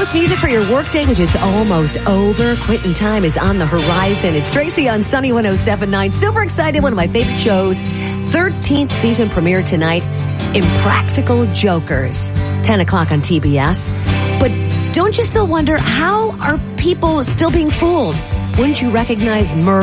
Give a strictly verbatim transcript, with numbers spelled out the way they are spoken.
best music for your workday, which is almost over. Quitting time is on the horizon. It's Tracy on Sunny one oh seven point nine. Super excited. One of my favorite shows. thirteenth season premiere tonight. Impractical Jokers. ten o'clock on T B S. But don't you still wonder, how are people still being fooled? Wouldn't you recognize Murr?